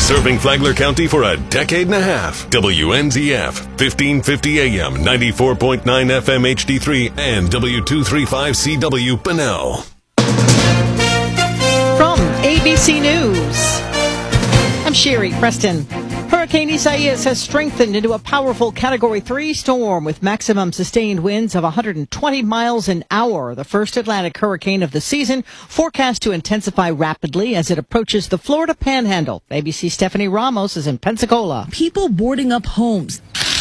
Serving Flagler County for a decade and a half. WNZF, 1550 AM, 94.9 FM HD3, and W235CW Bunnell. From ABC News, I'm Sherry Preston. Hurricane Isaias has strengthened into a powerful Category 3 storm with maximum sustained winds of 120 miles an hour. The first Atlantic hurricane of the season, forecast to intensify rapidly as it approaches the Florida Panhandle. ABC's Stephanie Ramos is in Pensacola. People boarding up homes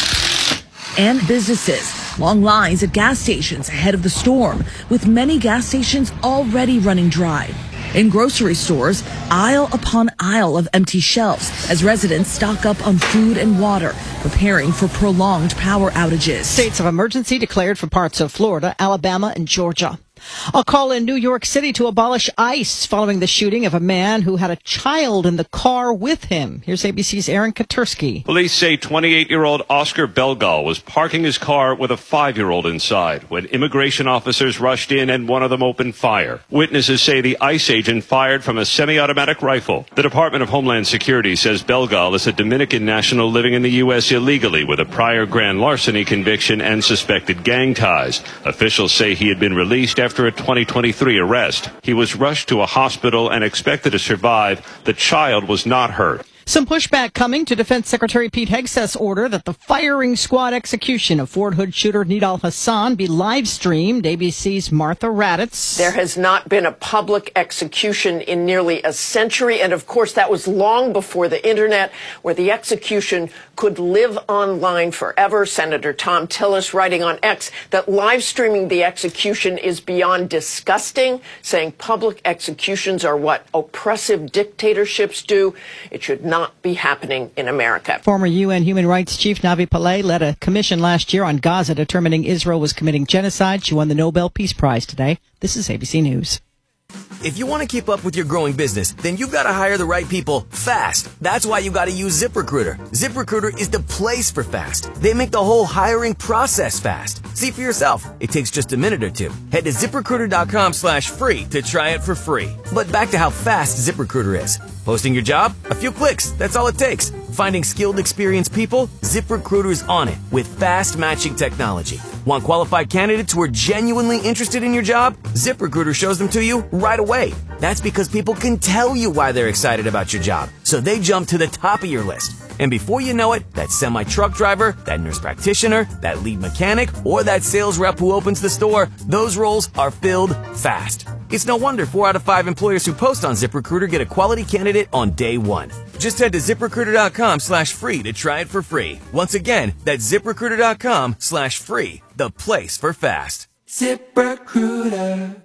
and businesses. Long lines at gas stations ahead of the storm, with many gas stations already running dry. In grocery stores, aisle upon aisle of empty shelves as residents stock up on food and water, preparing for prolonged power outages. States of emergency declared for parts of Florida, Alabama, and Georgia. A call in New York City to abolish ICE following the shooting of a man who had a child in the car with him. Here's ABC's Aaron Katursky. Police say 28-year-old Oscar Belgal was parking his car with a 5-year-old inside when immigration officers rushed in and one of them opened fire. Witnesses say the ICE agent fired from a semi-automatic rifle. The Department of Homeland Security says Belgal is a Dominican national living in the U.S. illegally with a prior grand larceny conviction and suspected gang ties. Officials say he had been released after a 2023 arrest. He was rushed to a hospital and expected to survive. The child was not hurt. Some pushback coming to Defense Secretary Pete Hegseth's order that the firing squad execution of Fort Hood shooter Nidal Hassan be live-streamed. ABC's Martha Raddatz. There has not been a public execution in nearly a century, and of course that was long before the internet, where the execution could live online forever. Senator Tom Tillis writing on X that live-streaming the execution is beyond disgusting, saying public executions are what oppressive dictatorships do. It should not be happening in America. Former UN Human Rights Chief Navi Pillay led a commission last year on Gaza determining Israel was committing genocide. She won the Nobel Peace Prize today. This is ABC News. If you want to keep up with your growing business, then you've got to hire the right people fast. That's why you got to use ZipRecruiter. ZipRecruiter is the place for fast. They make the whole hiring process fast. See for yourself. It takes just a minute or two. Head to ZipRecruiter.com/free to try it for free. But back to how fast ZipRecruiter is. Posting your job? A few clicks. That's all it takes. Finding skilled, experienced people? ZipRecruiter is on it with fast matching technology. Want qualified candidates who are genuinely interested in your job? ZipRecruiter shows them to you right away. That's because people can tell you why they're excited about your job, so they jump to the top of your list. And before you know it, that semi-truck driver, that nurse practitioner, that lead mechanic, or that sales rep who opens the store, those roles are filled fast. It's no wonder 4 out of 5 employers who post on ZipRecruiter get a quality candidate on day one. Just head to ZipRecruiter.com/free to try it for free. Once again, that's ZipRecruiter.com/free, the place for fast. ZipRecruiter.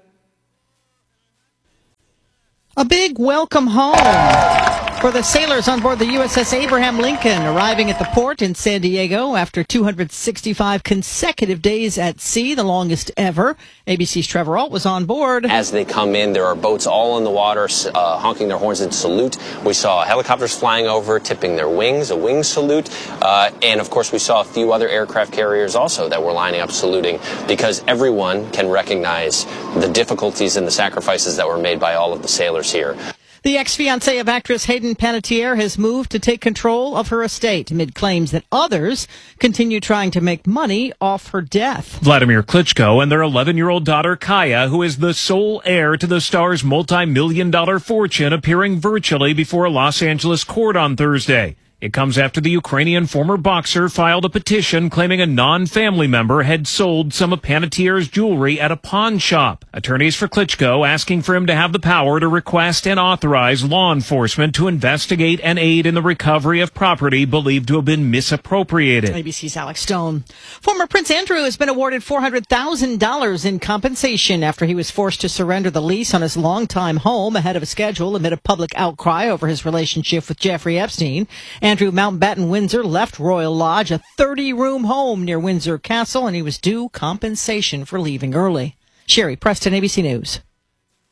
A big welcome home for the sailors on board the USS Abraham Lincoln, arriving at the port in San Diego after 265 consecutive days at sea, the longest ever. ABC's Trevor Ault was on board. As they come in, there are boats all in the water, honking their horns in salute. We saw helicopters flying over, tipping their wings, a wing salute. And, of course, we saw a few other aircraft carriers also that were lining up saluting, because everyone can recognize the difficulties and the sacrifices that were made by all of the sailors here. The ex-fiancé of actress Hayden Panettiere has moved to take control of her estate amid claims that others continue trying to make money off her death. Vladimir Klitschko and their 11-year-old daughter Kaya, who is the sole heir to the star's multi-million-dollar fortune, appearing virtually before a Los Angeles court on Thursday. It comes after the Ukrainian former boxer filed a petition claiming a non-family member had sold some of Panettiere's jewelry at a pawn shop. Attorneys for Klitschko asking for him to have the power to request and authorize law enforcement to investigate and aid in the recovery of property believed to have been misappropriated. ABC's Alex Stone. Former Prince Andrew has been awarded $400,000 in compensation after he was forced to surrender the lease on his longtime home ahead of schedule amid a public outcry over his relationship with Jeffrey Epstein. Andrew Mountbatten Windsor left Royal Lodge, a 30-room home near Windsor Castle, and he was due compensation for leaving early. Sherry Preston, ABC News.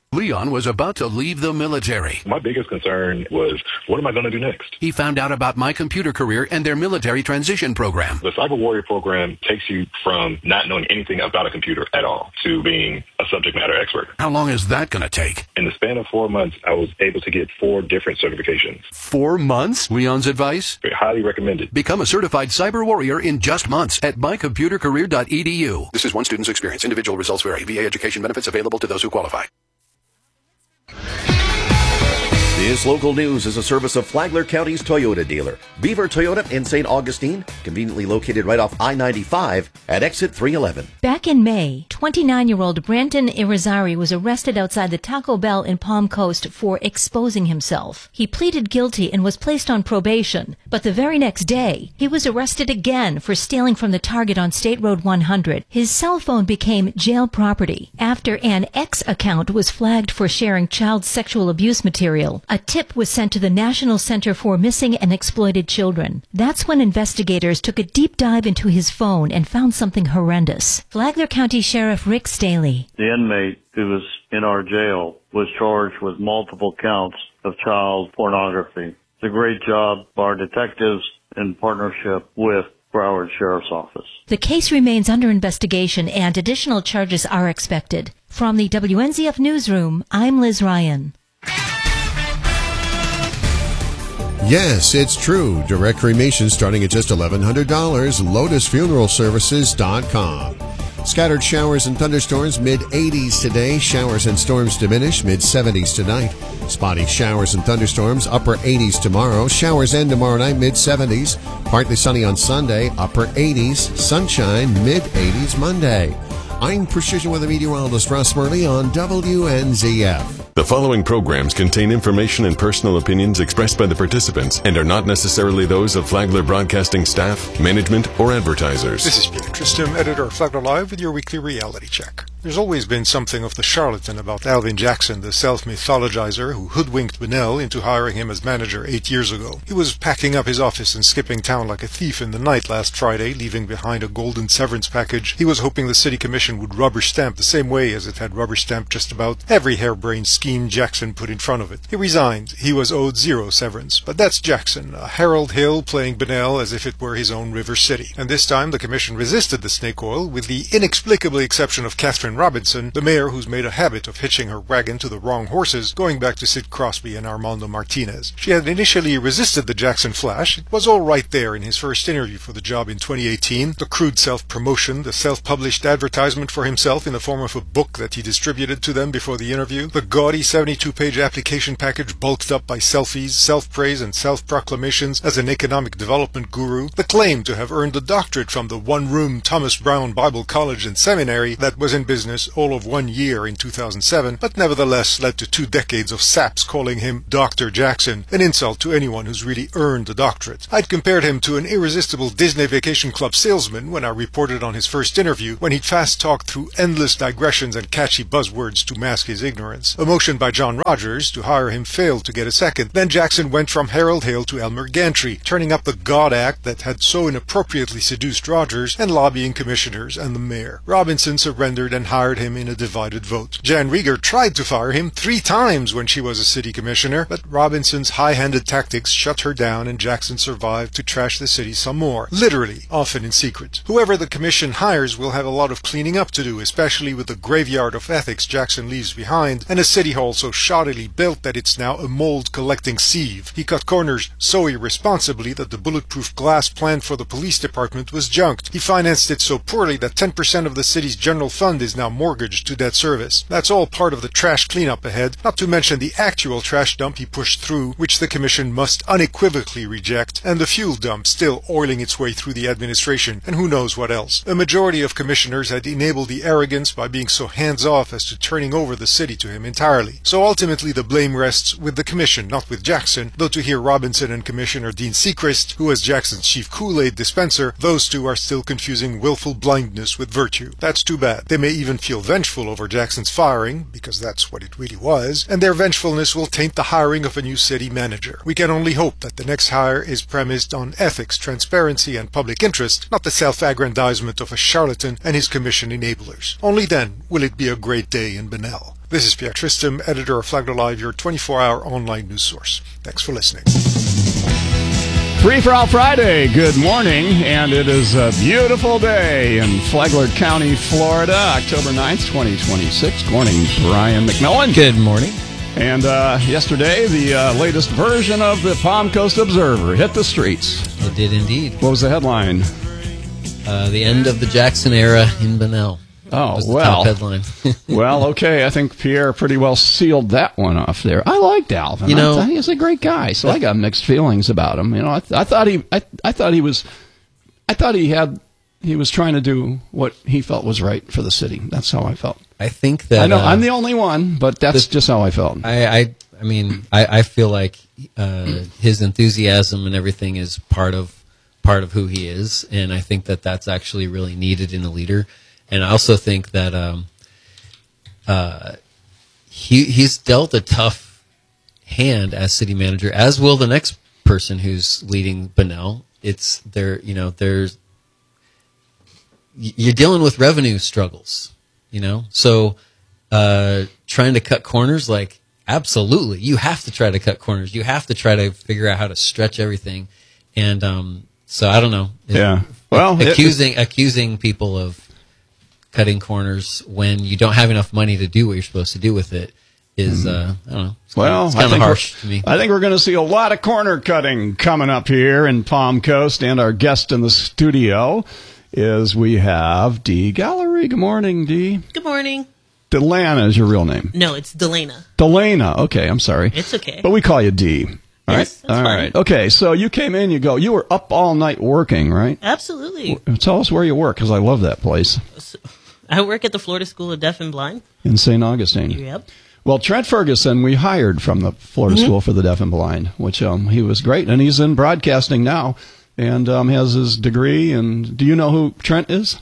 Leon was about to leave the military. My biggest concern was, what am I going to do next? He found out about My Computer Career and their military transition program. The Cyber Warrior program takes you from not knowing anything about a computer at all to being a subject matter expert. How long is that going to take? In the span of 4 months, I was able to get 4 different certifications. 4 months? Leon's advice? Highly recommended. Become a certified cyber warrior in just months at mycomputercareer.edu. This is one student's experience. Individual results vary. VA education benefits available to those who qualify. This local news is a service of Flagler County's Toyota dealer, Beaver Toyota in St. Augustine, conveniently located right off I-95 at exit 311. Back in May, 29-year-old Brandon Irizarry was arrested outside the Taco Bell in Palm Coast for exposing himself. He pleaded guilty and was placed on probation, but the very next day, he was arrested again for stealing from the Target on State Road 100. His cell phone became jail property after an X account was flagged for sharing child sexual abuse material. A tip was sent to the National Center for Missing and Exploited Children. That's when investigators took a deep dive into his phone and found something horrendous. Flagler County Sheriff Rick Staley. The inmate who was in our jail was charged with multiple counts of child pornography. It's a great job by our detectives in partnership with Broward Sheriff's Office. The case remains under investigation and additional charges are expected. From the WNZF Newsroom, I'm Liz Ryan. Yes, it's true. Direct cremation starting at just $1,100. LotusFuneralServices.com. Scattered showers and thunderstorms, mid-80s today. Showers and storms diminish, mid-70s tonight. Spotty showers and thunderstorms, upper 80s tomorrow. Showers end tomorrow night, mid-70s. Partly sunny on Sunday, upper 80s. Sunshine, mid-80s Monday. I'm Precision Weather Meteorologist Russ Murley on WNZF. The following programs contain information and personal opinions expressed by the participants and are not necessarily those of Flagler Broadcasting staff, management, or advertisers. This is Peter Tristam, editor of Flagler Live, with your weekly reality check. There's always been something of the charlatan about Alvin Jackson, the self-mythologizer who hoodwinked Bunnell into hiring him as manager 8 years ago. He was packing up his office and skipping town like a thief in the night last Friday, leaving behind a golden severance package he was hoping the city commission would rubber stamp the same way as it had rubber stamped just about every harebrained scheme Jackson put in front of it. He resigned. He was owed 0 severance. But that's Jackson, a Harold Hill playing Bunnell as if it were his own River City. And this time the commission resisted the snake oil, with the inexplicable exception of Catherine Robinson, the mayor who's made a habit of hitching her wagon to the wrong horses, going back to Sid Crosby and Armando Martinez. She had initially resisted the Jackson flash. It was all right there in his first interview for the job in 2018. The crude self-promotion, the self-published advertisement for himself in the form of a book that he distributed to them before the interview, the gaudy 72-page application package bulked up by selfies, self-praise, and self-proclamations as an economic development guru, the claim to have earned a doctorate from the one-room Thomas Brown Bible College and Seminary that was in business all of 1 year in 2007, but nevertheless led to 2 decades of saps calling him Dr. Jackson, an insult to anyone who's really earned a doctorate. I'd compared him to an irresistible Disney Vacation Club salesman when I reported on his first interview, when he'd fast-talked through endless digressions and catchy buzzwords to mask his ignorance. A motion by John Rogers to hire him failed to get a second. Then Jackson went from Harold Hale to Elmer Gantry, turning up the God Act that had so inappropriately seduced Rogers and lobbying commissioners and the mayor. Robinson surrendered and hired him in a divided vote. Jan Rieger tried to fire him 3 times when she was a city commissioner, but Robinson's high-handed tactics shut her down and Jackson survived to trash the city some more. Literally, often in secret. Whoever the commission hires will have a lot of cleaning up to do, especially with the graveyard of ethics Jackson leaves behind, and a city hall so shoddily built that it's now a mold-collecting sieve. He cut corners so irresponsibly that the bulletproof glass planned for the police department was junked. He financed it so poorly that 10% of the city's general fund is now mortgaged to debt service. That's all part of the trash cleanup ahead, not to mention the actual trash dump he pushed through, which the commission must unequivocally reject, and the fuel dump still oiling its way through the administration, and who knows what else. A majority of commissioners had enabled the arrogance by being so hands-off as to turning over the city to him entirely. So ultimately the blame rests with the commission, not with Jackson, though to hear Robinson and Commissioner Dean Sechrist, who was Jackson's chief Kool-Aid dispenser, those two are still confusing willful blindness with virtue. That's too bad. They may even feel vengeful over Jackson's firing, because that's what it really was, and their vengefulness will taint the hiring of a new city manager. We can only hope that the next hire is premised on ethics, transparency, and public interest, not the self-aggrandizement of a charlatan and his commission enablers. Only then will it be a great day in Bunnell. This is Pierre Tristam, editor of Flagler Live, your 24-hour online news source. Thanks for listening. Free for All Friday. Good morning, and it is a beautiful day in Flagler County, Florida, October 9th, 2026. Good morning, Brian McMillan. Good morning. And yesterday, the latest version of the Palm Coast Observer hit the streets. It did indeed. What was the headline? The end of the Jackson era in Bunnell. Oh, was the well. top headline. Well, okay. I think Pierre pretty well sealed that one off there. I liked Alvin. You know, he's a great guy, so I got mixed feelings about him. You know, I thought he was trying to do what he felt was right for the city. That's how I felt. I think that I know I'm the only one, but that's just how I felt. I mean, I feel like his enthusiasm and everything is part of who he is, and I think that that's actually really needed in a leader. And I also think that he's dealt a tough hand as city manager, as will the next person who's leading Bunnell. It's there, you know, you're dealing with revenue struggles, you know. So trying to cut corners, like, absolutely, you have to try to cut corners. You have to try to figure out how to stretch everything. And so I don't know. Yeah. Well, accusing people of cutting corners when you don't have enough money to do what you're supposed to do with it is, I don't know. It's kind of harsh to me. I think we're going to see a lot of corner cutting coming up here in Palm Coast, and our guest in the studio is we have Dee Gallery. Good morning, Dee. Good morning. Delana is your real name. No, it's Delana. Delana. Okay, I'm sorry. It's okay. But we call you Dee. All yes, right. All right. Okay, so you came in, you were up all night working, right? Absolutely. Tell us where you work, because I love that place. I work at the Florida School of Deaf and Blind. In St. Augustine. Yep. Well, Trent Ferguson, we hired from the Florida School for the Deaf and Blind, which he was great, and he's in broadcasting now, and has his degree. And do you know who Trent is?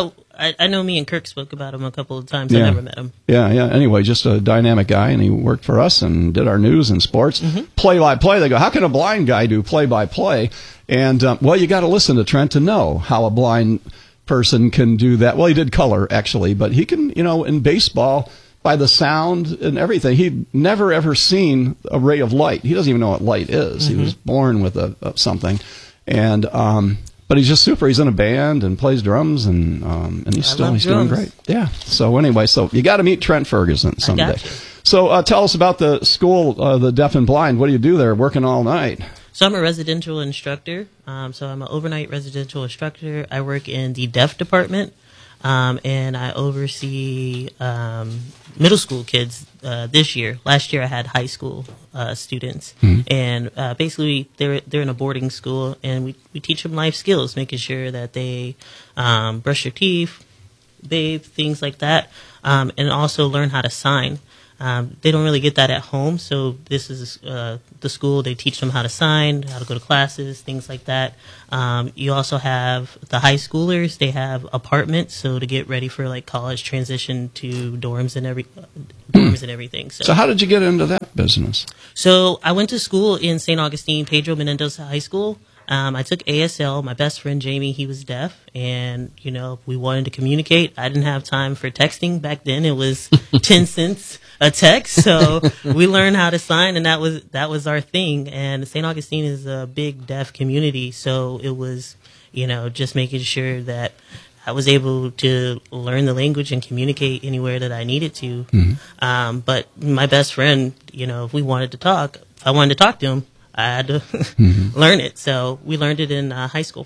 I know me and Kirk spoke about him a couple of times. I never met him. Yeah. Anyway, just a dynamic guy, and he worked for us and did our news and sports. Play-by-play. They go, how can a blind guy do play-by-play? And, well, you got to listen to Trent to know how a blind person can do that. Well, he did color, actually, but he can, in baseball, by the sound and everything, he'd never, ever seen a ray of light. He doesn't even know what light is. He was born with something. And, but he's just super. He's in a band and plays drums, and he's doing great. Yeah. So anyway, you got to meet Trent Ferguson someday. So tell us about the school, the Deaf and Blind. What do you do there, working all night? So I'm a residential instructor. So I'm an overnight residential instructor. I work in the deaf department, and I oversee middle school kids this year. Last year I had high school students, and basically they're in a boarding school, and we teach them life skills, making sure that they brush their teeth, bathe, things like that, and also learn how to sign. They don't really get that at home, so this is the school. They teach them how to sign, how to go to classes, things like that. You also have the high schoolers. They have apartments, so to get ready for like college transition to dorms and everything. So how did you get into that business? So I went to school in St. Augustine, Pedro Menendez High School. I took ASL. My best friend, Jamie, he was deaf, and, we wanted to communicate. I didn't have time for texting. Back then, it was 10 cents a text, so we learned how to sign, and that was our thing. And St. Augustine is a big deaf community, so it was, just making sure that I was able to learn the language and communicate anywhere that I needed to. But my best friend, if I wanted to talk to him, I had to learn it. So we learned it in high school.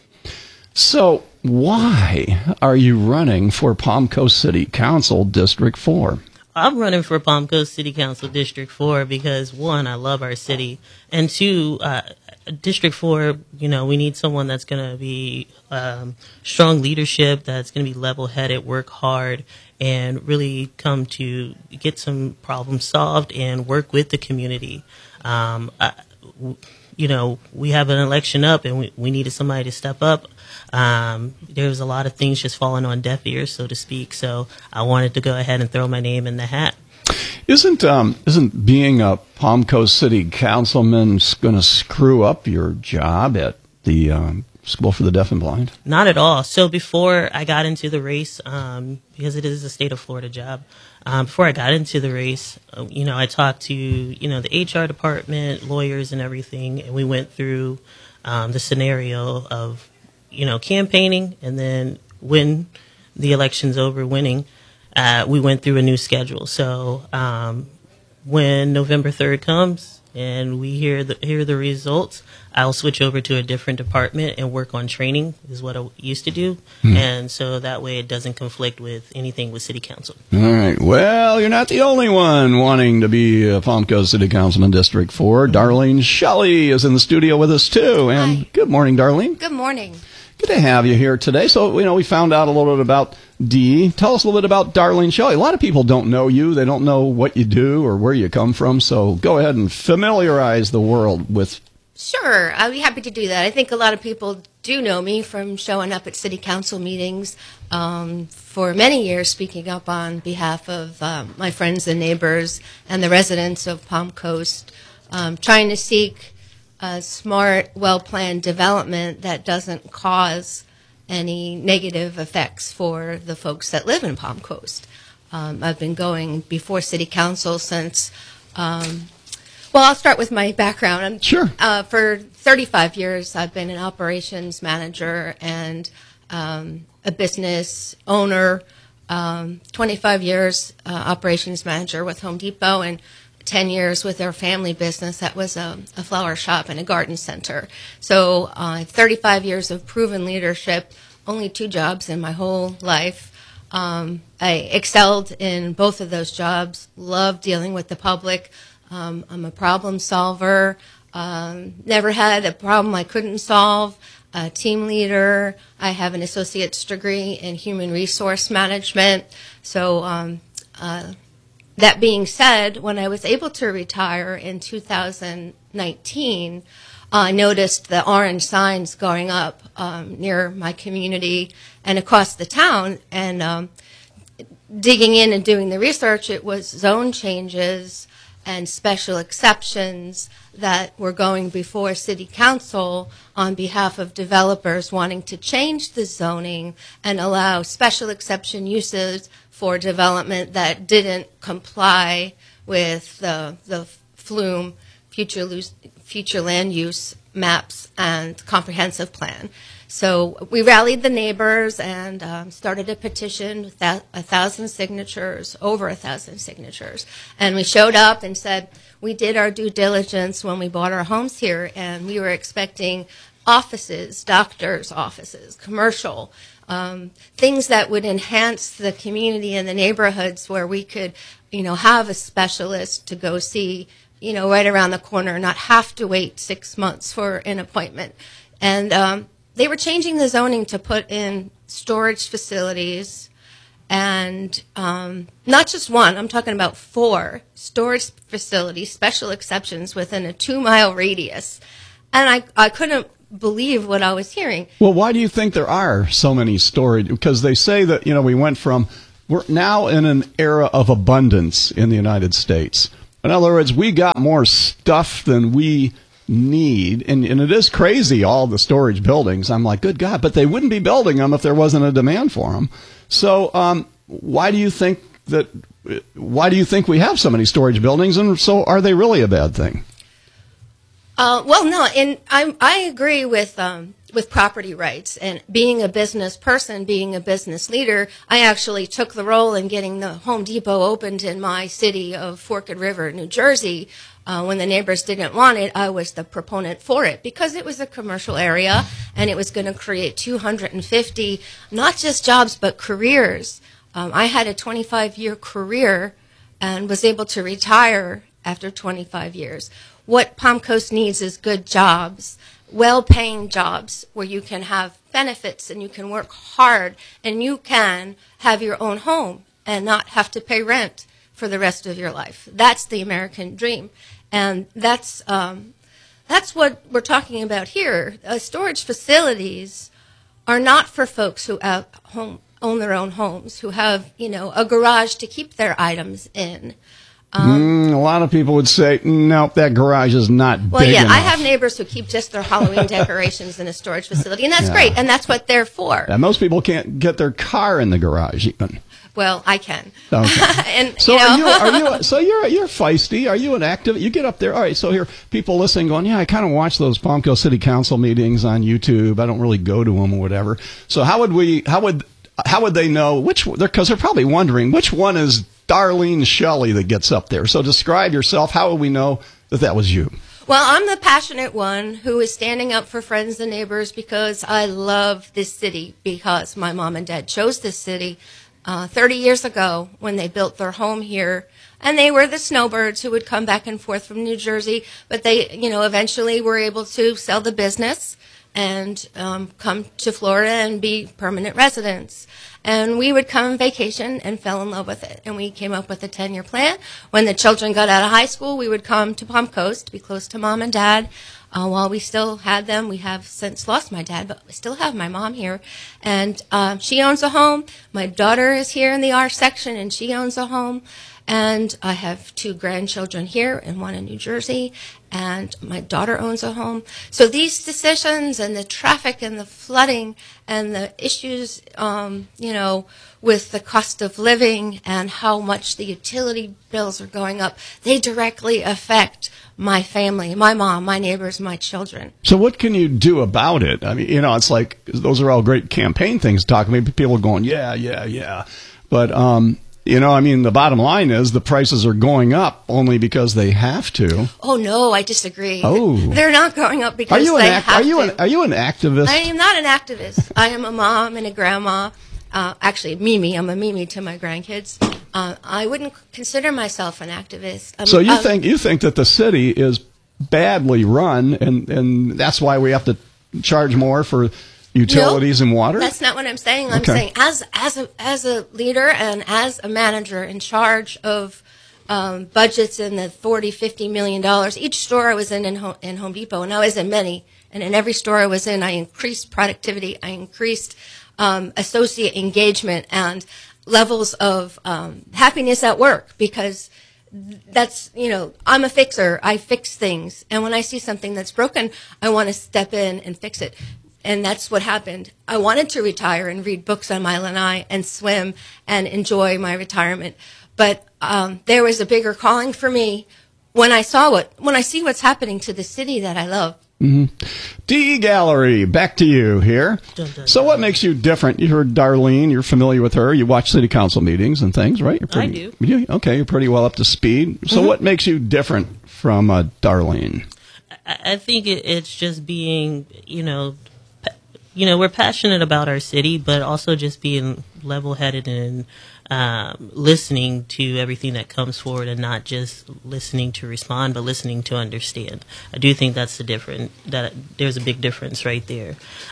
So why are you running for Palm Coast City Council District 4? I'm running for Palm Coast City Council District 4 because, one, I love our city, and two, District 4, we need someone that's going to be strong leadership, that's going to be level-headed, work hard, and really come to get some problems solved and work with the community. We have an election up, and we needed somebody to step up. There was a lot of things just falling on deaf ears, so to speak. So I wanted to go ahead and throw my name in the hat. Isn't being a Palm Coast City councilman going to screw up your job at the School for the Deaf and Blind? Not at all. So before I got into the race, because it is a state of Florida job, before I got into the race, I talked to, the HR department, lawyers and everything, and we went through the scenario of, campaigning, and then when the election's over, winning, we went through a new schedule. So when November 3rd comes and we hear the results, I'll switch over to a different department and work on training, is what I used to do. And so that way it doesn't conflict with anything with City Council. All right. Well, you're not the only one wanting to be a Palm Coast City Councilman District 4. Darlene Shelley is in the studio with us, too. And Hi. Good morning, Darlene. Good morning. Good to have you here today. So, we found out a little bit about Dee. Tell us a little bit about Darlene Shelley. A lot of people don't know you. They don't know what you do or where you come from. So go ahead and familiarize the world with. Sure, I'll be happy to do that. I think a lot of people do know me from showing up at city council meetings for many years, speaking up on behalf of my friends and neighbors and the residents of Palm Coast, trying to seek a smart, well-planned development that doesn't cause any negative effects for the folks that live in Palm Coast. I've been going before city council since I'll start with my background. Sure. For 35 years, I've been an operations manager and a business owner. 25 years operations manager with Home Depot, and 10 years with their family business that was a flower shop and a garden center. So 35 years of proven leadership, only 2 jobs in my whole life. I excelled in both of those jobs, loved dealing with the public. I'm a problem solver, never had a problem I couldn't solve, a team leader. I have an associate's degree in human resource management. So that being said, when I was able to retire in 2019, I noticed the orange signs going up near my community and across the town. And digging in and doing the research, it was zone changes and special exceptions that were going before City Council on behalf of developers wanting to change the zoning and allow special exception uses for development that didn't comply with the FLUME, future land use maps and comprehensive plan. So we rallied the neighbors and started a petition with 1,000 signatures, over 1,000 signatures. And we showed up and said we did our due diligence when we bought our homes here, and we were expecting offices, doctors' offices, commercial, things that would enhance the community and the neighborhoods where we could, have a specialist to go see, right around the corner, not have to wait 6 months for an appointment. And they were changing the zoning to put in storage facilities and not just one, I'm talking about 4 storage facilities, special exceptions within a 2-mile radius. And I couldn't believe what I was hearing. Well, why do you think there are so many storage? Because they say that, we went from, we're now in an era of abundance in the United States. In other words, we got more stuff than we need, and it is crazy, all the storage buildings. I'm like, good God, but they wouldn't be building them if there wasn't a demand for them. So why do you think we have so many storage buildings, and so are they really a bad thing? Well, no, and I agree with property rights, and being a business person, being a business leader, I actually took the role in getting the Home Depot opened in my city of Forked River, New Jersey. When the neighbors didn't want it, I was the proponent for it because it was a commercial area and it was going to create 250, not just jobs, but careers. I had a 25-year career and was able to retire after 25 years. What Palm Coast needs is good jobs, well-paying jobs where you can have benefits and you can work hard and you can have your own home and not have to pay rent for the rest of your life. That's the American dream. And that's what we're talking about here. Storage facilities are not for folks who own their own homes, who have, a garage to keep their items in. A lot of people would say, nope, that garage is not Well, big yeah, enough. I have neighbors who keep just their Halloween decorations in a storage facility, and that's great, and that's what they're for. And most people can't get their car in the garage even. Well, I can. Okay. And So you know, you're feisty. Are you an active? You get up there. All right. So here, people listening, going, yeah, I kind of watch those Palmco City Council meetings on YouTube. I don't really go to them or whatever. So how would they know which? Because they're probably wondering which one is Darlene Shelley that gets up there. So describe yourself. How would we know that was you? well, I'm the passionate one who is standing up for friends and neighbors because I love this city, because my mom and dad chose this city 30 years ago when they built their home here. And they were the snowbirds who would come back and forth from New Jersey, but they, eventually were able to sell the business and come to Florida and be permanent residents. And we would come on vacation and fell in love with it. And we came up with a 10-year plan. When the children got out of high school, we would come to Palm Coast to be close to mom and dad. While we still had them, we have since lost my dad, but we still have my mom here. And she owns a home. My daughter is here in the R section, and she owns a home. And I have 2 grandchildren here and 1 in New Jersey, and my daughter owns a home. So these decisions and the traffic and the flooding and the issues, with the cost of living and how much the utility bills are going up, they directly affect my family, my mom, my neighbors, my children. So what can you do about it? I mean, it's like those are all great campaign things to talk. Maybe people are going, yeah. But, the bottom line is the prices are going up only because they have to. Oh, no, I disagree. Oh. They're not going up because they have to. Are you an activist? I am not an activist. I am a mom and a grandma. Actually, Mimi. I'm a Mimi to my grandkids. I wouldn't consider myself an activist. So you think that the city is badly run, and that's why we have to charge more for utilities and water? That's not what I'm saying. I'm saying as a leader and as a manager in charge of budgets in the $40-50 million. Each store I was in Home Depot, and I was in many, and in every store I was in, I increased productivity. I increased associate engagement and levels of happiness at work, because that's, I'm a fixer. I fix things. And when I see something that's broken, I want to step in and fix it. And that's what happened. I wanted to retire and read books on my lanai and swim and enjoy my retirement. But there was a bigger calling for me when I see what's happening to the city that I love. Mm-hmm. DE Gallery, back to you here. So what makes you different? You heard Darlene, you're familiar with her. You watch city council meetings and things, right? I do. Okay, you're pretty well up to speed. So what makes you different from Darlene? I think it's just being, we're passionate about our city, but also just being level-headed and listening to everything that comes forward, and not just listening to respond, but listening to understand. I do think that's that there's a big difference right there.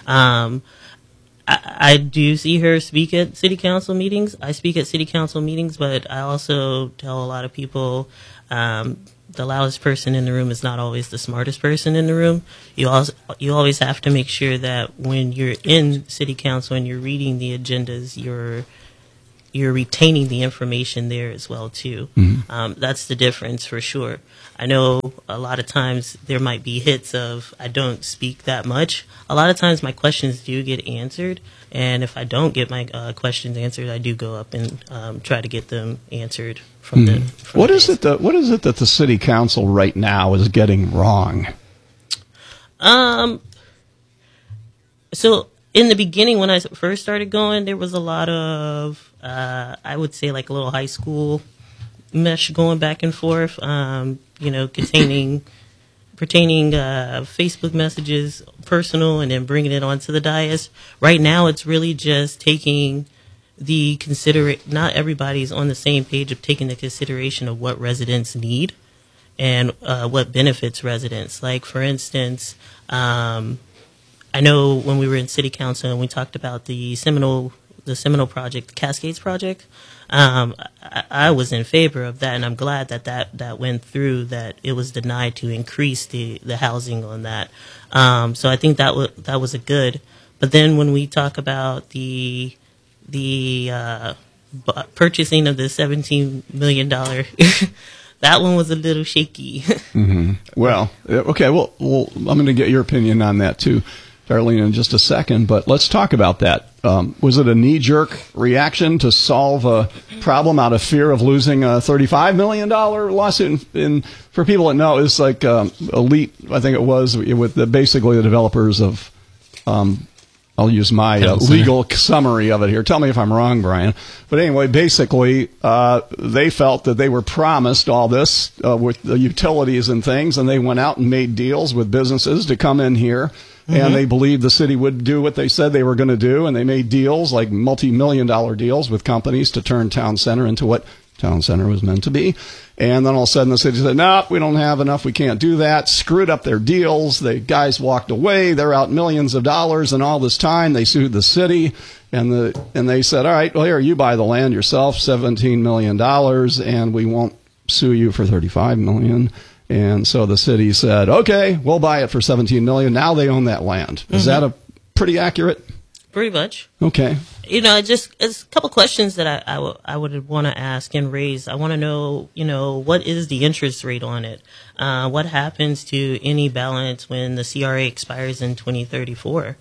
I do see her speak at city council meetings. I speak at city council meetings, but I also tell a lot of people, the loudest person in the room is not always the smartest person in the room. You always have to make sure that when you're in city council and you're reading the agendas, you're retaining the information there as well too. Mm-hmm. That's the difference for sure. I know a lot of times there might be hits of I don't speak that much. A lot of times my questions do get answered, and if I don't get my questions answered, I do go up and try to get them answered from the. What is it that the city council right now is getting wrong? So in the beginning, when I first started going, there was a lot of I would say like a little high school mesh going back and forth. Pertaining Facebook messages, personal, and then bringing it onto the dais. Right now, it's really just taking not everybody's on the same page of taking the consideration of what residents need and what benefits residents. Like, for instance, I know when we were in city council and we talked about the Seminole project, the Cascades project, I was in favor of that, and I'm glad that went through, that it was denied to increase the housing on that. So I think that was a good. But then when we talk about the purchasing of the $17 million, that that one was a little shaky. Mm-hmm. Well, okay. Well, I'm going to get your opinion on that too, Darlene, in just a second. But let's talk about that. Was it a knee-jerk reaction to solve a problem out of fear of losing a $35 million lawsuit? And for people that know, it's like Elite, I think it was, with basically the developers of, I'll use my legal summary of it here. Tell me if I'm wrong, Brian. But anyway, basically, they felt that they were promised all this with the utilities and things, and they went out and made deals with businesses to come in here. And they believed the city would do what they said they were going to do, and they made deals, like multi-million-dollar deals with companies to turn Town Center into what Town Center was meant to be. And then all of a sudden the city said, no, we don't have enough, we can't do that, screwed up their deals, the guys walked away, they're out millions of dollars, and all this time they sued the city, and they said, all right, well, here, you buy the land yourself, $17 million, and we won't sue you for $35 million. And so the city said, okay, we'll buy it for $17 million. Now they own that land. Is that a pretty accurate? Pretty much. Okay. You know, it's a couple questions that I would want to ask and raise. I want to know, what is the interest rate on it? What happens to any balance when the CRA expires in 2034?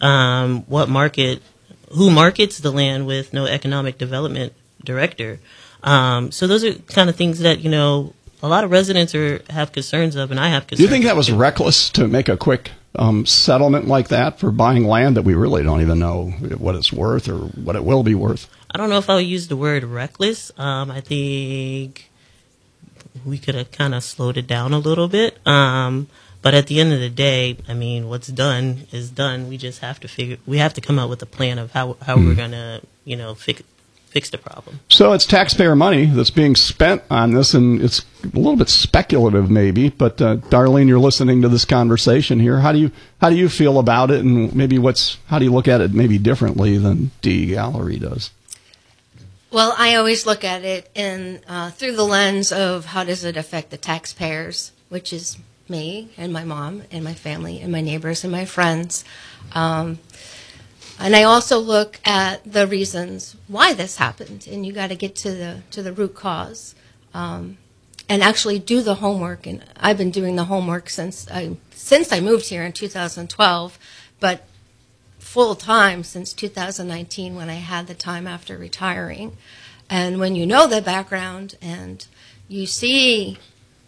Who markets the land with no economic development director? So those are kind of things that, a lot of residents have concerns of, and I have concerns. Do you think that was reckless to make a quick settlement like that for buying land that we really don't even know what it's worth or what it will be worth? I don't know if I would use the word reckless. I think we could have kind of slowed it down a little bit. But at the end of the day, I mean, what's done is done. We just have to come up with a plan of how we're going to, fix the problem. So it's taxpayer money that's being spent on this, and it's a little bit speculative maybe, but Darlene, you're listening to this conversation here. How do you feel about it, and maybe how do you look at it maybe differently than Dee Gallery does? Well, I always look at it through the lens of how does it affect the taxpayers, which is me and my mom and my family and my neighbors and my friends. And I also look at the reasons why this happened, and you got to get to the root cause, and actually do the homework. And I've been doing the homework since I moved here in 2012, but full time since 2019 when I had the time after retiring. And when you know the background and you see,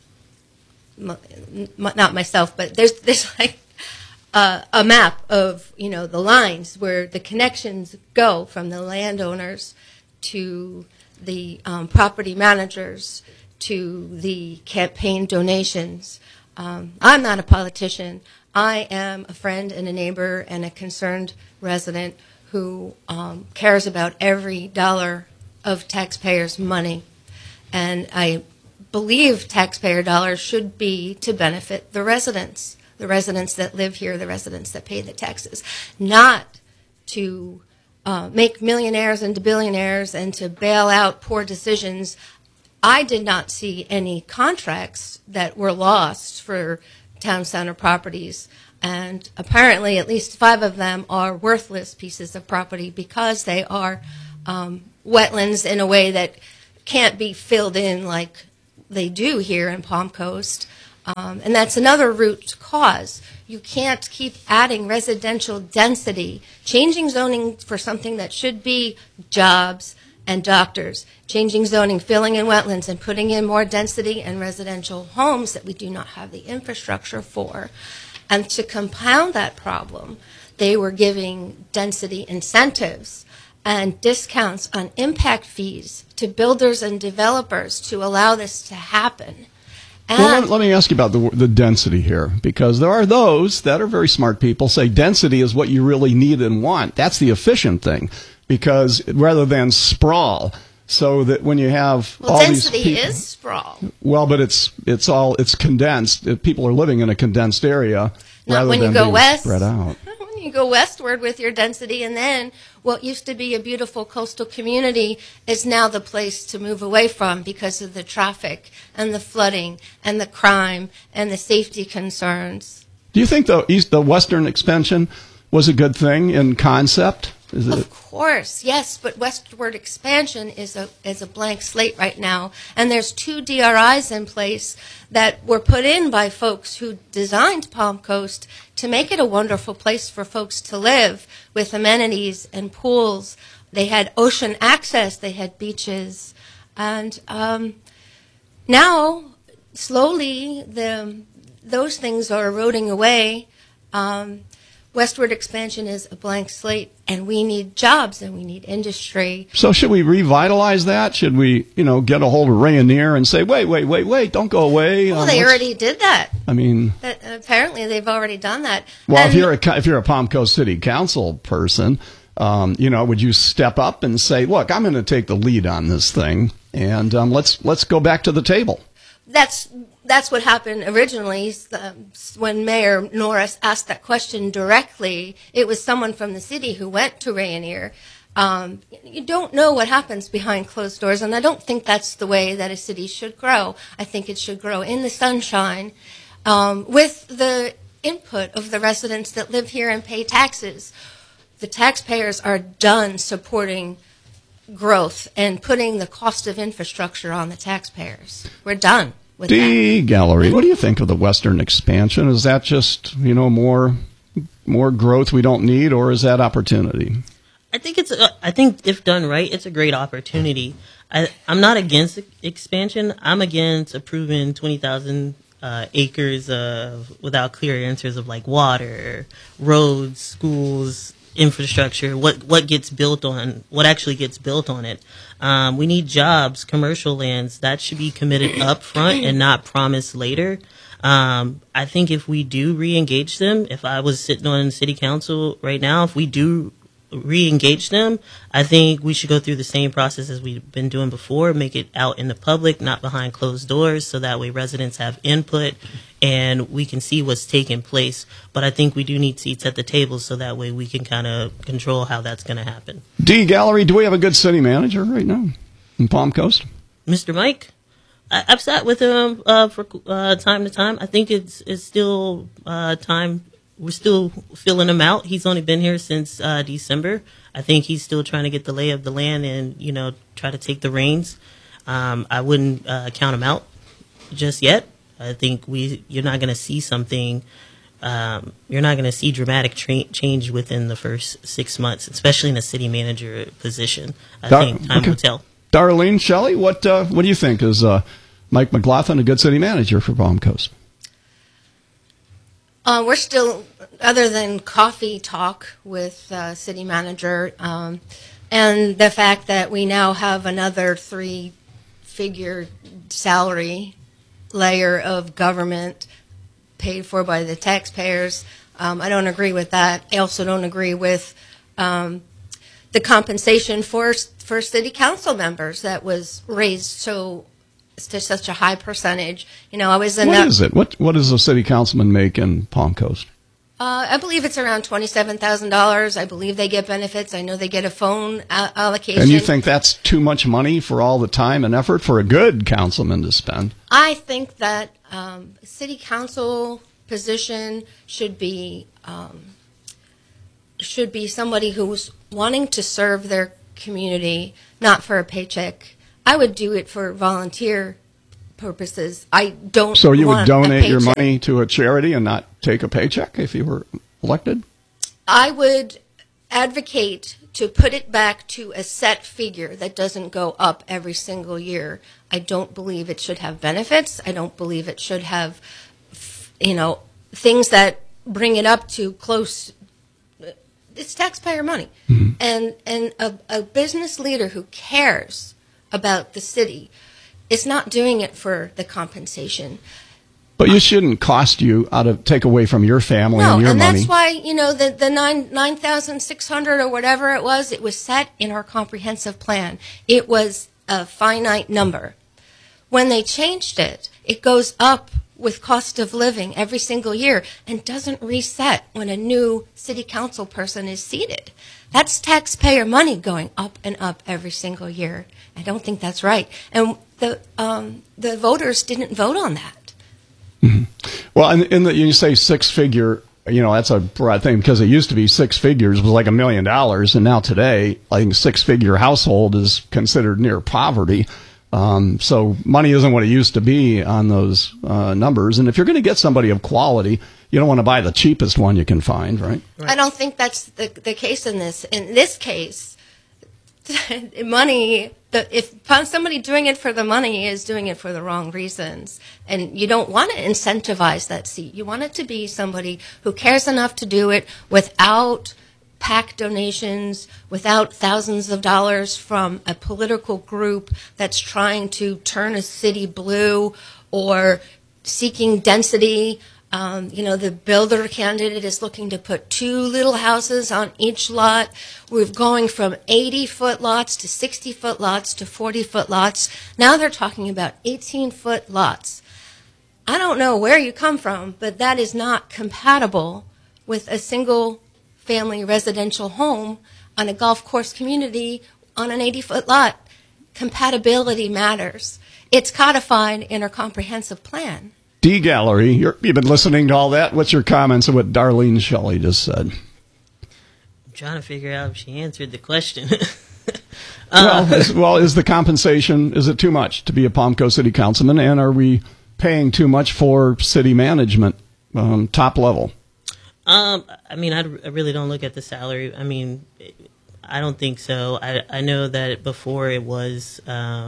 not myself, but there's like a map of, the lines where the connections go from the landowners to the property managers to the campaign donations. I'm not a politician. I am a friend and a neighbor and a concerned resident who cares about every dollar of taxpayers' money. And I believe taxpayer dollars should be to benefit the residents that live here, the residents that pay the taxes, not to make millionaires into billionaires and to bail out poor decisions. I did not see any contracts that were lost for town center properties, and apparently at least 5 of them are worthless pieces of property because they are wetlands in a way that can't be filled in like they do here in Palm Coast. And that's another root cause. You can't keep adding residential density, changing zoning for something that should be jobs and doctors, changing zoning, filling in wetlands, and putting in more density and residential homes that we do not have the infrastructure for. And to compound that problem, they were giving density incentives and discounts on impact fees to builders and developers to allow this to happen. Well, let me ask you about the density here, because there are those that are very smart people say density is what you really need and want. That's the efficient thing, because rather than sprawl, so that when you have all these people, density is sprawl. Well, but it's condensed. People are living in a condensed area rather than being spread out. You go westward with your density, and then what used to be a beautiful coastal community is now the place to move away from because of the traffic and the flooding and the crime and the safety concerns. Do you think the western expansion was a good thing in concept? Of course, yes, but westward expansion is a blank slate right now, and there's 2 DRIs in place that were put in by folks who designed Palm Coast to make it a wonderful place for folks to live, with amenities and pools. They had ocean access, they had beaches, and now slowly those things are eroding away. Westward expansion is a blank slate, and we need jobs and we need industry. So should we revitalize that? Should we, get a hold of Rayonier and say, wait, don't go away? Well, they already did that. I mean, apparently they've already done that. Well, if you're a Palm Coast City Council person, would you step up and say, look, I'm going to take the lead on this thing, and let's go back to the table? That's what happened originally. When Mayor Norris asked that question directly, it was someone from the city who went to Rayonier. You don't know what happens behind closed doors, and I don't think that's the way that a city should grow. I think it should grow in the sunshine with the input of the residents that live here and pay taxes. The taxpayers are done supporting growth and putting the cost of infrastructure on the taxpayers. We're done with D. Gallery, what do you think of the western expansion? Is that just, more growth we don't need, or is that opportunity? I think if done right, it's a great opportunity. I'm not against expansion. I'm against approving 20,000 acres without clear answers of like water, roads, schools, infrastructure, what gets built on, what actually gets built on it. We need jobs, commercial lands, that should be committed up front and not promised later. I think if we do re-engage them, if I was sitting on city council right now, if we do re-engage them, I think we should go through the same process as we've been doing before, make it out in the public, not behind closed doors, so that way residents have input and we can see what's taking place. But I think we do need seats at the table, so that way we can kind of control how that's going to happen. D. Gallery, do we have a good city manager right now in Palm Coast? Mr. Mike, I've sat with him for time to time. I think it's still time. We're still filling him out. He's only been here since December. I think he's still trying to get the lay of the land and, try to take the reins. I wouldn't count him out just yet. I think you're not going to see something. You're not going to see dramatic change within the first 6 months, especially in a city manager position. I think time will tell. Darlene, Shelley, what do you think? Is Mike McLaughlin a good city manager for Palm Coast? We're still, other than coffee talk with city manager, and the fact that we now have another 3-figure salary layer of government paid for by the taxpayers. I don't agree with that. I also don't agree with the compensation for city council members that was raised to such a high percentage. I was in What is it? What does a city councilman make in Palm Coast? I believe it's around $27,000. I believe they get benefits. I know they get a phone allocation. And you think that's too much money for all the time and effort for a good councilman to spend? I think that city council position should be somebody who's wanting to serve their community, not for a paycheck. I would do it for volunteer purposes. I don't. So you would donate your money to a charity and not take a paycheck if you were elected? I would advocate to put it back to a set figure that doesn't go up every single year. I don't believe it should have benefits. I don't believe it should have, things that bring it up to close. It's taxpayer money. Mm-hmm. And a business leader who cares about the city is not doing it for the compensation. But you shouldn't cost you take away from your family and your money. No, and that's why, the 9,600 or whatever it was set in our comprehensive plan. It was a finite number. When they changed it, it goes up with cost of living every single year and doesn't reset when a new city council person is seated. That's taxpayer money going up and up every single year. I don't think that's right. And the voters didn't vote on that. Mm-hmm. Well, you say 6-figure that's a broad thing because it used to be six figures was like $1 million. And now today, I think six-figure household is considered near poverty. So money isn't what it used to be on those numbers. And if you're going to get somebody of quality, you don't want to buy the cheapest one you can find, right? I don't think that's the case in this. In this case, money, if somebody doing it for the money is doing it for the wrong reasons. And you don't want to incentivize that seat. You want it to be somebody who cares enough to do it without PAC donations, without thousands of dollars from a political group that's trying to turn a city blue or seeking density. The builder candidate is looking to put 2 little houses on each lot. We're going from 80-foot lots to 60-foot lots to 40-foot lots. Now they're talking about 18-foot lots. I don't know where you come from, but that is not compatible with a single-family residential home on a golf course community on an 80-foot lot. Compatibility matters. It's codified in our comprehensive plan. D Gallery, you've been listening to all that. What's your comments on what Darlene Shelley just said? I'm trying to figure out if she answered the question. Is the compensation, is it too much to be a Palm Coast City Councilman, and are we paying too much for city management, top level? I really don't look at the salary. I mean, I don't think so. I know that before it was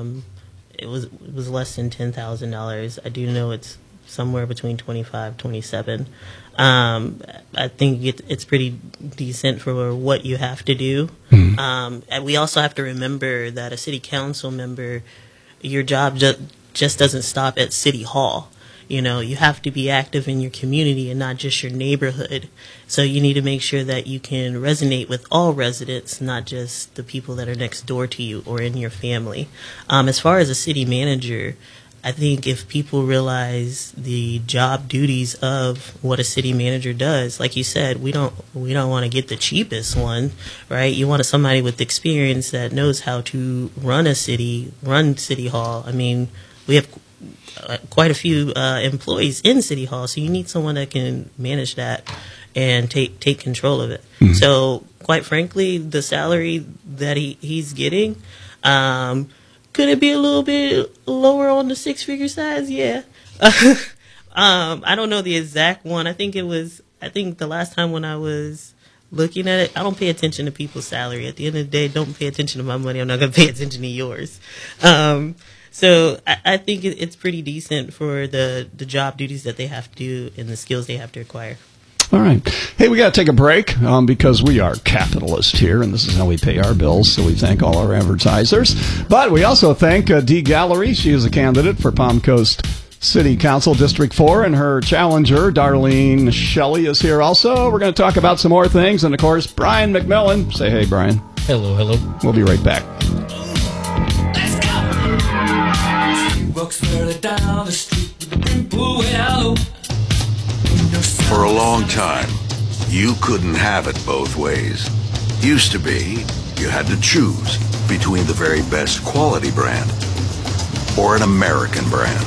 less than $10,000. I do know it's somewhere between 25, 27. I think it's pretty decent for what you have to do. And we also have to remember that a city council member, your job just doesn't stop at City Hall. You have to be active in your community and not just your neighborhood. So you need to make sure that you can resonate with all residents, not just the people that are next door to you or in your family. As far as a city manager, I think if people realize the job duties of what a city manager does, like you said, we don't want to get the cheapest one, right? You want somebody with experience that knows how to run City Hall. I mean, we have quite a few employees in City Hall, so you need someone that can manage that and take control of it. So, quite frankly, the salary that he's getting, could it be a little bit lower on the six-figure size? Yeah. I don't know the exact one. I think the last time when I was looking at it, I don't pay attention to people's salary. At the end of the day, don't pay attention to my money. I'm not going to pay attention to yours. So I think it's pretty decent for the job duties that they have to do and the skills they have to acquire. All right. Hey, we got to take a break because we are capitalist here, and this is how we pay our bills, so we thank all our advertisers. But we also thank D Gallery. She is a candidate for Palm Coast City Council District 4, and her challenger, Darlene Shelley, is here also. We're going to talk about some more things, and, of course, Brian McMillan. Say hey, Brian. Hello, hello. We'll be right back. For a long time, you couldn't have it both ways. Used to be, you had to choose between the very best quality brand or an American brand.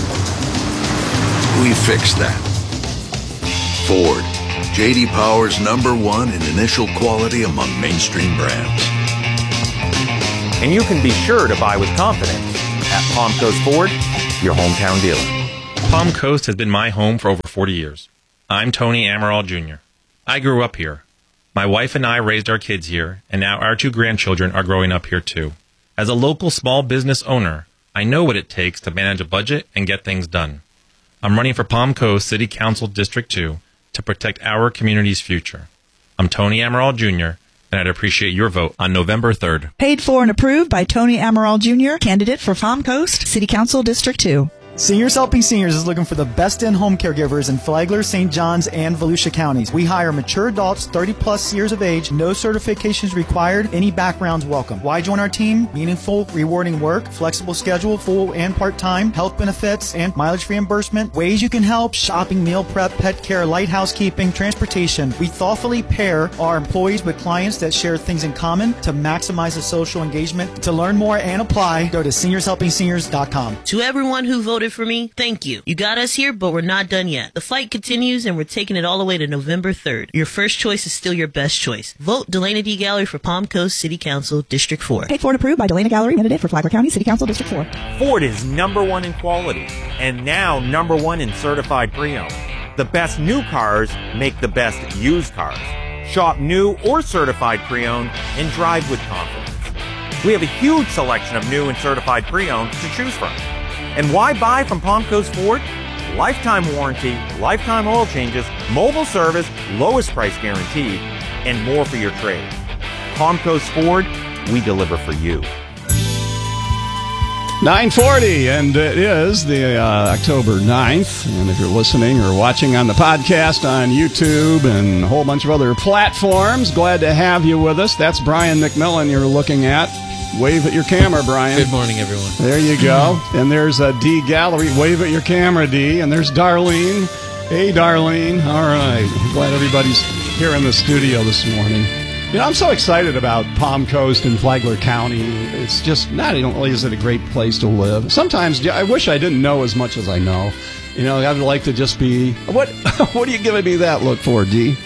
We fixed that. Ford, J.D. Power's #1 in initial quality among mainstream brands. And you can be sure to buy with confidence at Palm Coast Ford, your hometown dealer. Palm Coast has been my home for over 40 years. I'm Tony Amaral Jr. I grew up here. My wife and I raised our kids here, and now our 2 grandchildren are growing up here too. As a local small business owner, I know what it takes to manage a budget and get things done. I'm running for Palm Coast City Council District 2 to protect our community's future. I'm Tony Amaral Jr., and I'd appreciate your vote on November 3rd. Paid for and approved by Tony Amaral Jr., candidate for Palm Coast City Council District 2. Seniors Helping Seniors is looking for the best in-home caregivers in Flagler, St. Johns, and Volusia counties. We hire mature adults, 30-plus years of age, no certifications required, any backgrounds welcome. Why join our team? Meaningful, rewarding work, flexible schedule, full and part-time, health benefits, and mileage reimbursement. Ways you can help: shopping, meal prep, pet care, light housekeeping, transportation. We thoughtfully pair our employees with clients that share things in common to maximize the social engagement. To learn more and apply, go to seniorshelpingseniors.com. To everyone who voted voted for me, thank you. You got us here, but we're not done yet. The fight continues, and we're taking it all the way to November 3rd. Your first choice is still your best choice. Vote Delana D. Gallery for Palm Coast City Council, District 4. Paid for and approved by Delana Gallery, candidate for Flagler County City Council, District 4. Ford is #1 in quality, and now #1 in certified pre-owned. The best new cars make the best used cars. Shop new or certified pre-owned and drive with confidence. We have a huge selection of new and certified pre-owned to choose from. And why buy from Palm Coast Ford? Lifetime warranty, lifetime oil changes, mobile service, lowest price guaranteed, and more for your trade. Palm Coast Ford, we deliver for you. 9:40, and it is the October 9th. And if you're listening or watching on the podcast on YouTube and a whole bunch of other platforms, glad to have you with us. That's Brian McMillan you're looking at. Wave at your camera, Brian. Good morning, everyone. There you go. And there's D. Gallery. Wave at your camera, D. And there's Darlene. Hey, Darlene. All right. Glad everybody's here in the studio this morning. You know, I'm so excited about Palm Coast and Flagler County. It's just not only is it a great place to live. Sometimes I wish I didn't know as much as I know. You know, I'd like to just be. What are you giving me that look for, D?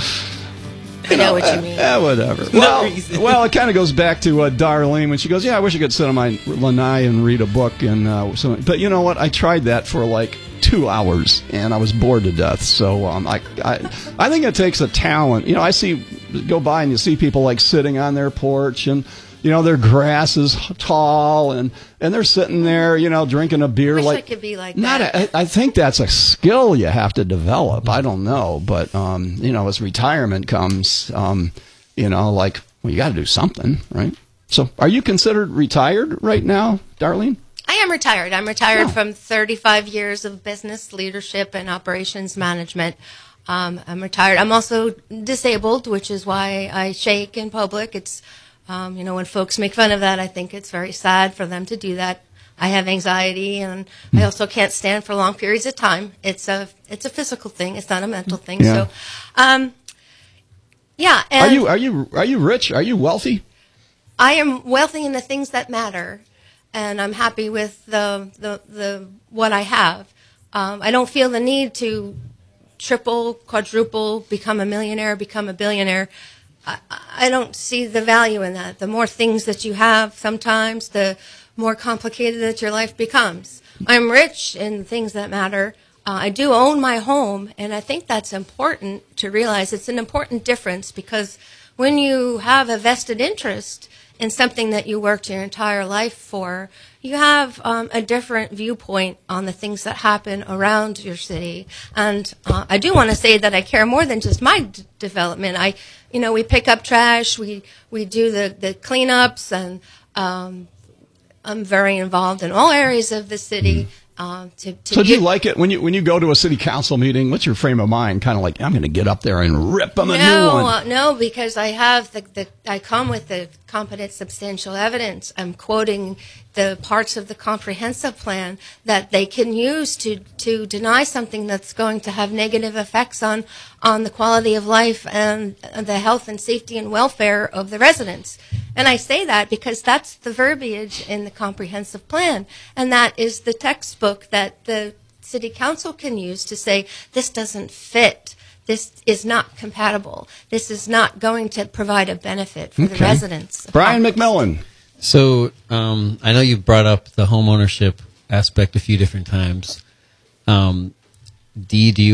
I know what you mean. Whatever. Well, it kind of goes back to Darlene when she goes, "Yeah, I wish I could sit on my lanai and read a book." And but you know what? I tried that for like 2 hours, and I was bored to death. So I think it takes a talent. You know, go by and you see people like sitting on their porch, and you know their grass is tall, and they're sitting there, you know, drinking a beer. I could be like that. I think that's a skill you have to develop. I don't know, but you know, as retirement comes, you know, like, well, you got to do something, right? So, are you considered retired right now, Darlene? I am retired. I'm retired from 35 years of business leadership and operations management. I'm retired. I'm also disabled, which is why I shake in public. It's, you know, when folks make fun of that, I think it's very sad for them to do that. I have anxiety, and I also can't stand for long periods of time. It's a physical thing. It's not a mental thing. Yeah. So, yeah. And are you rich? Are you wealthy? I am wealthy in the things that matter, and I'm happy with the what I have. I don't feel the need to triple, quadruple, become a millionaire, become a billionaire. I don't see the value in that. The more things that you have, sometimes the more complicated that your life becomes. I'm rich in things that matter. I do own my home, and I think that's important to realize. It's an important difference, because when you have a vested interest in something that you worked your entire life for, you have a different viewpoint on the things that happen around your city. And I do want to say that I care more than just my development. We pick up trash, we do the cleanups, and I'm very involved in all areas of the city. So do you like it when you go to a city council meeting? What's your frame of mind? Kind of like, I'm going to get up there and rip them a new one. No, because I have I come with the competent, substantial evidence. I'm quoting the parts of the comprehensive plan that they can use to deny something that's going to have negative effects on the quality of life and the health and safety and welfare of the residents. And I say that because that's the verbiage in the comprehensive plan, and that is the textbook that the city council can use to say, this doesn't fit. This is not compatible. This is not going to provide a benefit for the residents. Brian McMillan. So I know you brought up the home ownership aspect a few different times. Do you